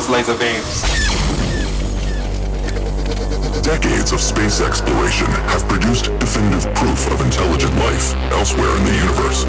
those laser beams. Decades of space exploration have produced definitive proof of intelligent life elsewhere in the universe.